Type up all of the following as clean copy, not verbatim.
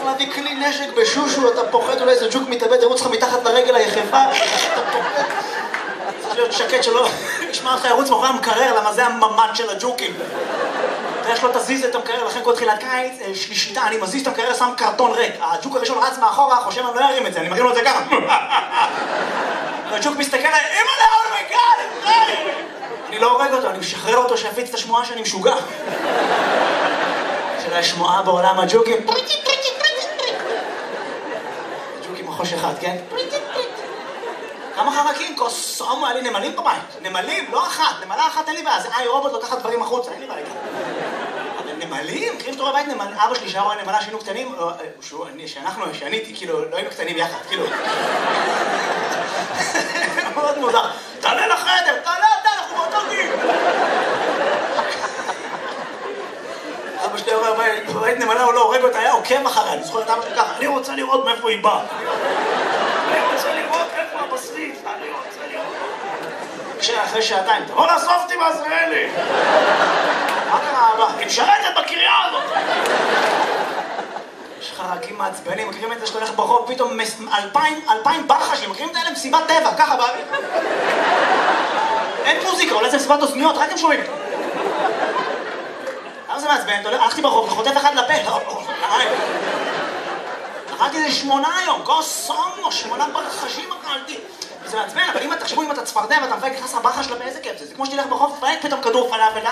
הולך להביא כלי נשק בשושו, אתה פוחד אולי איזה ג'וק מתאבד, ירוץ לך מתחת לרגל היחפה, אתה פוחד. צריך להיות שקט שלא ישמע אותך ירוץ מאחורי המקרר, למה זה הממד של הג'וקים. יש לו תזיז את המקרר, לכן כל תחילת קיץ, שלישיתה, אני מזיז את המקרר, שם קרטון ריק. הג'וק הראשון רץ מאחורה, חושב אני לא ארים את זה, אני מרים לו את זה ככה. והג'וק מסתכל עליי, אימא'לה, אומייגאד, אני לא הורג אותו, אני משחרר אותו שיפיץ את השמועה שאני משוגע. של השמועה בעולם הג'וקים. הג'וקים מחוש אחד, כן? כמה חרקים? קוסומו, היה לי נמלים בבית. נמלים, לא אחת. נמלה אחת אין לי בעיה. זה רובוט לוקחת דברים החוצה, אין לי בעיה. אבל נמלים? מכירים שתורה בית נמלים? אבא שלי שהיה רואה נמלה שהיינו קטנים, שאני כאילו, לא היינו קטנים יחד, כאילו. מאוד מוזר. תעלה לחדר, תעלה אתה, אנחנו באותו גיל. אבא שלי אומר, בבית נמלה הוא לא הורג אותה, היה עוקב אחריה. אני זוכר את אבא שלי ככה, אני רוצה לראות מאיפה היא באה. אני רוצה לראות איפה הבשריף, אני רוצה לראות. אחרי שעתיים, תבוא לאסוף אותי בעזריאלי. מה קרה אבא? היא משרתת בקריאה הזאת. יש חרקים מעצבנים, מכירים את זה שאתה הולך ברחוב, פתאום 2,000 ברחשים, מכירים את האלה מסיבת טבע, ככה באוויר. אין מוזיקה, אולי זה מסיבת אוזניות, רק הם שומעים. למה זה מעצבן? הלכתי ברחוב, חוטף אחד לפה. אכלתי איזה 8 היום, קוסומו, 8 ברחשים אכלתי. זה מעצבן, אבל אם תחשבו אם אתה צפרדע ואתה מפייק נכנס לברחה שלה באיזה כיף זה. זה כמו שתלך ברחוב, תפייק פתאום כדור פלאפל,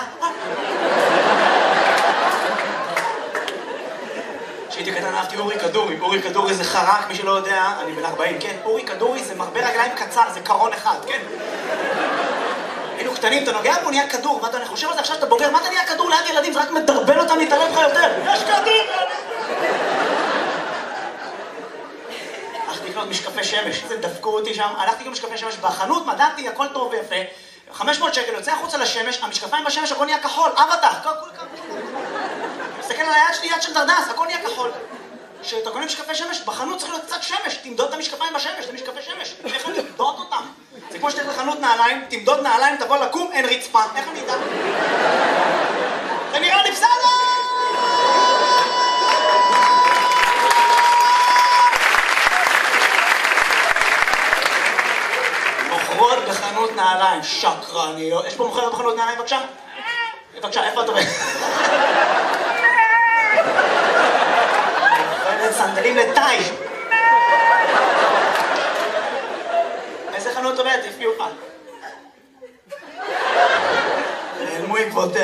כשהייתי קטן אהבתי אורי כדורי. אורי כדורי זה חרק, מי שלא יודע, אני בן 40, כן? אורי כדורי זה מרבה רגליים קצר, זה קרון אחד, כן? היינו קטנים, אתה נוגע בו, נהיה כדור, ואתה חושב על זה עכשיו שאתה בוגר, מה אתה נהיה כדור ליד ילדים? זה רק מדרבן אותם להתערב לך יותר. יש כדור! הלכתי לקנות משקפי שמש, זה דפקו אותי שם, הלכתי לקנות משקפי שמש בחנות, מדעתי, הכל טוב ויפה, 500 שקל, יוצא החוצה לשמש, המשקפיים בשמש, הכל נהיה כחול, אבטח, מסתכל על היד שלי, יד של דרדס, הכל נהיה כחול. כשאתה קונה משקפי שמש, בחנות צריך להיות קצת שמש, תמדוד את המשקפיים בשמש, זה משקפי שמש, איך אני אמדוד אותם? זה כמו שתלך לחנות נעליים, תמדוד נעליים, תבוא לקום, אין רצפה, איך אני אדע? זה נראה לי בסדר! מוכרות בחנות נעליים, שקרניות. יש פה מוכרת בחנות נעליים, בבקשה? בבקשה, איפה את עובדת? מוכרת סנדלים לטאי. איזה חנות עובדת? לפי אוכל. נעלמו עקבותיה.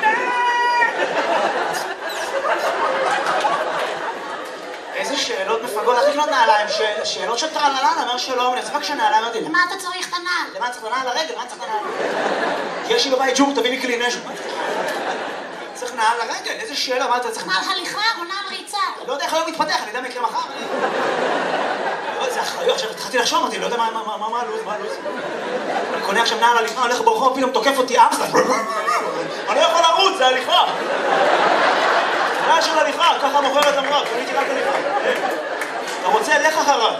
איזה שאלות מפגות, איך לקנות נעליים? שאלות של טרללן, אומר שלום, אני צריך שנעליים אותי. למה אתה צריך את הנעל? למה צריך את הנעל לרגל? למה צריך את הנעל? יש לי בבית ג'וק, תביא לי כלי נשק. צריך נעל לרגל, איזה שאלה, מה אתה צריך? נעל הליכה או נעל ריצה? לא יודע איך היום מתפתח, אני יודע מה יקרה מחר. זה אחריות, עכשיו התחלתי לחשוב, אמרתי, לא יודע מה הלו"ז, אני קונה עכשיו נעל הליכה, הולך ברחוב, פתאום תוקף אותי אמסטר. אני לא יכול לרוץ, זה הליכה. נעל של הליכה, ככה מוכרת אמרה, קניתי רק הליכה. אתה רוצה, לך אחריו.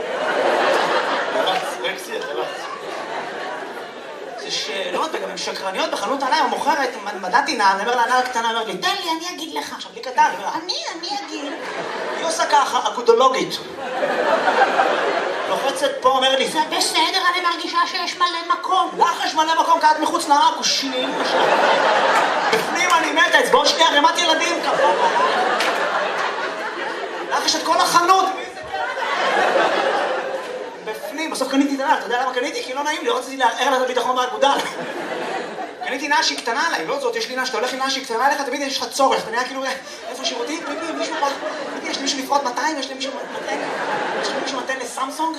זה שאלות, וגם הן שקרניות בחנות עליי, המוכרת, מדעתי נעל, אני אומר לה, נעל קטנה, אומר לי, תן לי, אני אגיד לך. עכשיו, לי קטן, אני אגיד. היא עושה ככה, אגודולוגית. לוחצת פה, אומר לי, זה בסדר, אני מרגישה שיש מלא מקום. לך יש מלא מקום, כי את מחוץ לעכושים. בפנים אני מתה, אצבעות שנייה, רמת ילדים, כפה. לך יש את כל החנות. בפנים, בסוף קניתי את הנעל, אתה יודע למה קניתי? כי לא נעים לי, לא רציתי לערער לה את הביטחון באגודה. קניתי נעל שהיא קטנה עליי, לא זאת, יש לי נעל שאתה הולך עם נעל שהיא קטנה עליך, תמיד יש לך צורך, אתה נראה כאילו, איפה שירותים? פיפי, מישהו פה, פיפי, יש לי מישהו לפרוט 200, יש לי מישהו מתן לסמסונג?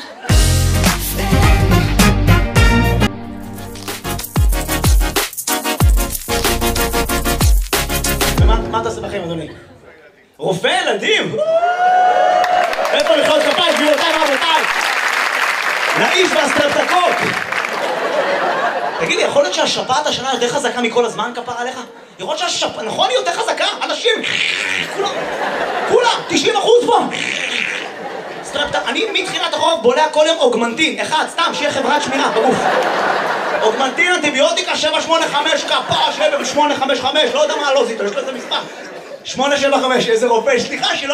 ומה אתה עושה בחיים, אדוני? רופא ילדים? איפה מחיאות כפיים, גבירותיי ורבותיי? לאיש והסטרפטקות! תגיד לי, יכול להיות שהשפעת השנה יותר חזקה מכל הזמן, כפר עליך? יכול להיות שהשפעת, נכון, היא יותר חזקה? אנשים, כולם, 90% פה! סטרפטק, אני מתחילת החורף בולע כל יום אוגמנטין, אחד, סתם, שיהיה חברת שמירה, בגוף. אוגמנטין, אנטיביוטיקה, 785, כפר, 785, לא יודע מה הלוזית, יש לו איזה מספר. 875, איזה רופא, סליחה שלא...